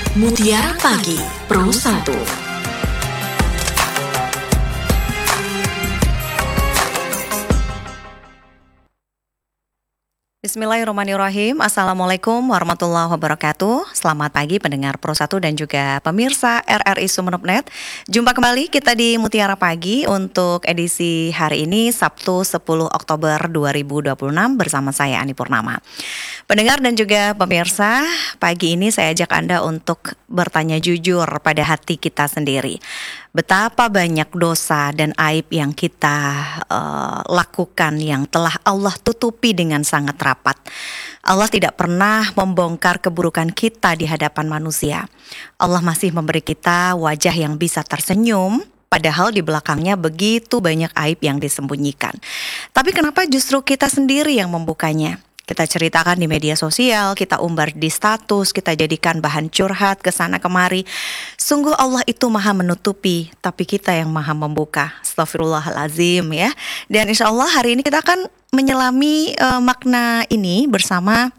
Mutiara Pagi Pro 1. Bismillahirrahmanirrahim. Assalamualaikum warahmatullahi wabarakatuh. Selamat pagi pendengar Pro 1 dan juga pemirsa RRI Sumeneb.net. Jumpa kembali kita di Mutiara Pagi untuk edisi hari ini Sabtu 10 Oktober 2026 bersama saya Ani Purnama. Pendengar dan juga pemirsa, pagi ini saya ajak Anda untuk bertanya jujur pada hati kita sendiri. Betapa banyak dosa dan aib yang kita lakukan yang telah Allah tutupi dengan sangat rapat. Allah tidak pernah membongkar keburukan kita di hadapan manusia. Allah masih memberi kita wajah yang bisa tersenyum, padahal di belakangnya begitu banyak aib yang disembunyikan. Tapi kenapa justru kita sendiri yang membukanya? Kita ceritakan di media sosial, kita umbar di status, kita jadikan bahan curhat ke sana kemari. Sungguh Allah itu maha menutupi, tapi kita yang maha membuka. Astagfirullahalazim ya. Dan insya Allah hari ini kita akan menyelami makna ini bersama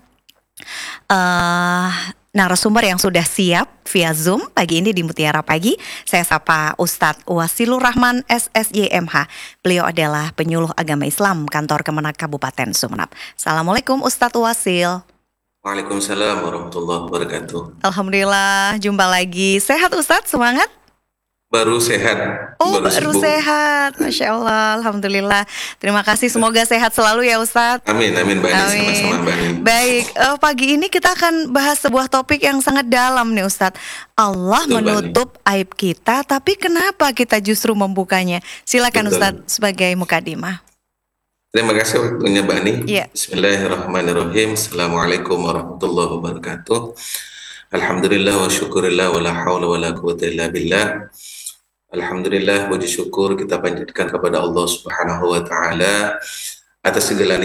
narasumber yang sudah siap via Zoom pagi ini di Mutiara Pagi. Saya sapa Ustadz Wasilur Rahman SSYMH. Beliau adalah penyuluh agama Islam Kantor Kemenak Kabupaten Sumeneb. Assalamualaikum Ustadz Wasil. Waalaikumsalam warahmatullahi wabarakatuh. Alhamdulillah jumpa lagi. Sehat Ustadz, semangat? Baru sehat. Baru sehat. Masya Allah, Alhamdulillah. Terima kasih, semoga sehat selalu ya Ustadz. Amin, Mbak Ani, sama-sama Mbak Ani. Baik, pagi ini kita akan bahas sebuah topik yang sangat dalam nih Ustadz. Allah Betul, menutup aib kita, tapi kenapa kita justru membukanya? Silakan Ustadz sebagai mukadimah. Terima kasih waktunya Mbak Ani. Ya. Bismillahirrahmanirrahim. Assalamualaikum warahmatullahi wabarakatuh. Alhamdulillah wa syukurillah wa la hawla wa la quwwata illa billah. Alhamdulillah, puji syukur kita panjatkan kepada Allah Subhanahu wa taala atas segala